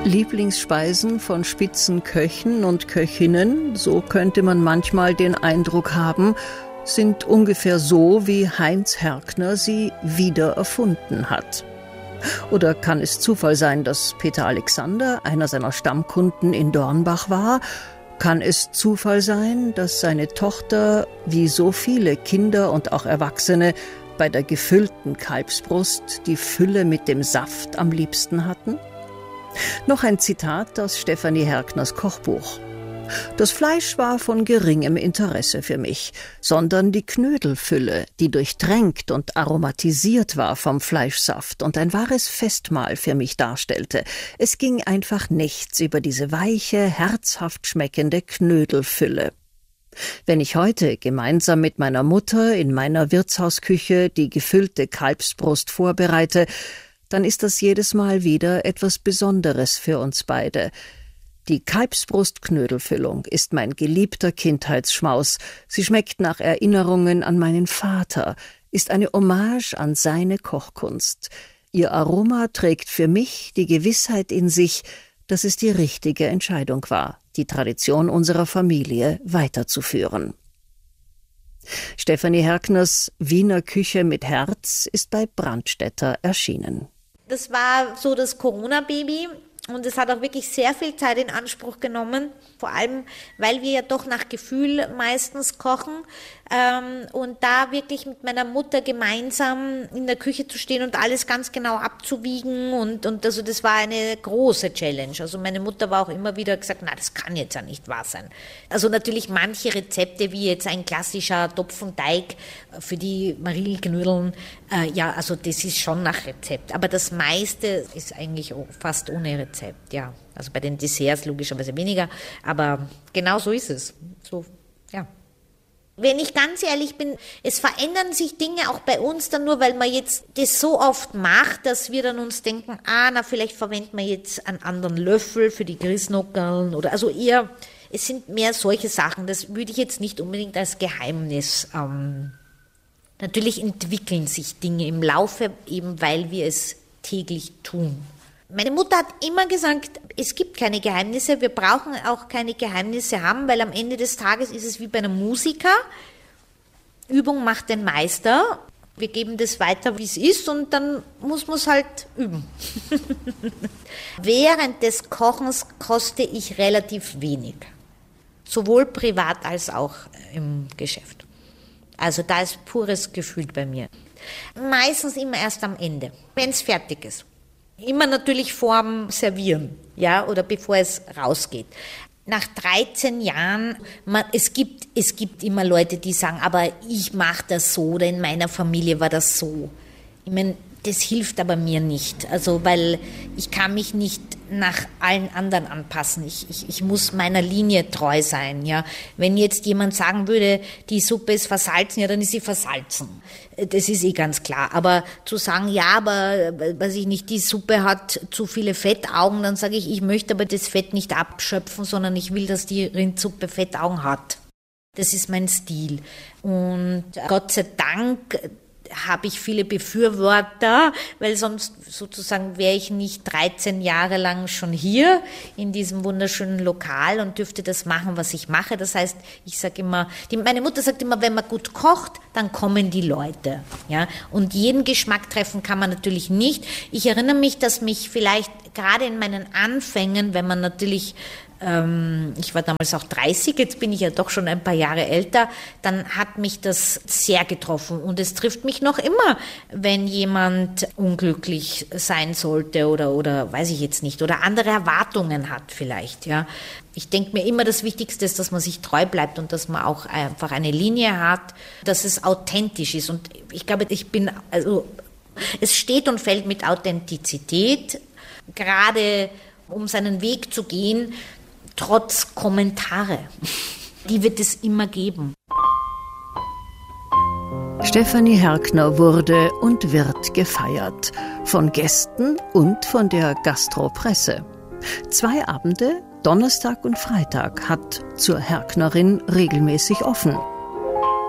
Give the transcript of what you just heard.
Lieblingsspeisen von Spitzenköchen und Köchinnen, so könnte man manchmal den Eindruck haben, sind ungefähr so, wie Heinz Herkner sie wieder erfunden hat. Oder kann es Zufall sein, dass Peter Alexander einer seiner Stammkunden in Dornbach war? Kann es Zufall sein, dass seine Tochter, wie so viele Kinder und auch Erwachsene, bei der gefüllten Kalbsbrust die Fülle mit dem Saft am liebsten hatten? Noch ein Zitat aus Stefanie Herkners Kochbuch. Das Fleisch war von geringem Interesse für mich, sondern die Knödelfülle, die durchtränkt und aromatisiert war vom Fleischsaft und ein wahres Festmahl für mich darstellte. Es ging einfach nichts über diese weiche, herzhaft schmeckende Knödelfülle. Wenn ich heute gemeinsam mit meiner Mutter in meiner Wirtshausküche die gefüllte Kalbsbrust vorbereite, dann ist das jedes Mal wieder etwas Besonderes für uns beide. Die Kalbsbrustknödelfüllung ist mein geliebter Kindheitsschmaus. Sie schmeckt nach Erinnerungen an meinen Vater, ist eine Hommage an seine Kochkunst. Ihr Aroma trägt für mich die Gewissheit in sich, dass es die richtige Entscheidung war, die Tradition unserer Familie weiterzuführen. Stefanie Herkners Wiener Küche mit Herz ist bei Brandstätter erschienen. Das war so das Corona-Baby und es hat auch wirklich sehr viel Zeit in Anspruch genommen, vor allem, weil wir ja doch nach Gefühl meistens kochen und da wirklich mit meiner Mutter gemeinsam in der Küche zu stehen und alles ganz genau abzuwiegen und also das war eine große Challenge. Also meine Mutter war auch immer wieder gesagt, na, das kann jetzt ja nicht wahr sein. Also natürlich manche Rezepte, wie jetzt ein klassischer Topfenteig für die Marillenknödeln, ja, also das ist schon nach Rezept, aber das meiste ist eigentlich fast ohne Rezept, ja. Also bei den Desserts logischerweise weniger, aber genau so ist es. So, ja. Wenn ich ganz ehrlich bin, es verändern sich Dinge auch bei uns dann nur, weil man jetzt das so oft macht, dass wir dann uns denken, vielleicht verwenden wir jetzt einen anderen Löffel für die Grießnockerln oder also eher, es sind mehr solche Sachen, das würde ich jetzt nicht unbedingt als Geheimnis. Natürlich entwickeln sich Dinge im Laufe, eben weil wir es täglich tun. Meine Mutter hat immer gesagt, es gibt keine Geheimnisse, wir brauchen auch keine Geheimnisse haben, weil am Ende des Tages ist es wie bei einem Musiker. Übung macht den Meister. Wir geben das weiter, wie es ist und dann muss man es halt üben. Während des Kochens koste ich relativ wenig. Sowohl privat als auch im Geschäft. Also da ist pures Gefühl bei mir. Meistens immer erst am Ende, wenn es fertig ist. Immer natürlich vorm Servieren, ja, oder bevor es rausgeht. Nach 13 Jahren, es gibt immer Leute, die sagen, aber ich mache das so oder in meiner Familie war das so. Ich meine, das hilft aber mir nicht, also weil ich kann mich nicht nach allen anderen anpassen. Ich muss meiner Linie treu sein, ja. Wenn jetzt jemand sagen würde, die Suppe ist versalzen, ja, dann ist sie versalzen. Das ist ganz klar. Aber zu sagen, ja, aber, weiß ich nicht, die Suppe hat zu viele Fettaugen, dann sage ich möchte aber das Fett nicht abschöpfen, sondern ich will, dass die Rindsuppe Fettaugen hat. Das ist mein Stil. Und Gott sei Dank habe ich viele Befürworter, weil sonst sozusagen wäre ich nicht 13 Jahre lang schon hier in diesem wunderschönen Lokal und dürfte das machen, was ich mache. Das heißt, ich sage immer, meine Mutter sagt immer, wenn man gut kocht, dann kommen die Leute. Ja? Und jeden Geschmack treffen kann man natürlich nicht. Ich erinnere mich, dass mich vielleicht gerade in meinen Anfängen, wenn man natürlich ich war damals auch 30, jetzt bin ich ja doch schon ein paar Jahre älter, dann hat mich das sehr getroffen und es trifft mich noch immer, wenn jemand unglücklich sein sollte oder weiß ich jetzt nicht, oder andere Erwartungen hat vielleicht, ja. Ich denke mir immer, das Wichtigste ist, dass man sich treu bleibt und dass man auch einfach eine Linie hat, dass es authentisch ist und ich glaube, es steht und fällt mit Authentizität, gerade um seinen Weg zu gehen, trotz Kommentare. Die wird es immer geben. Stefanie Herkner wurde und wird gefeiert. Von Gästen und von der Gastropresse. 2 Abende, Donnerstag und Freitag, hat zur Herknerin regelmäßig offen.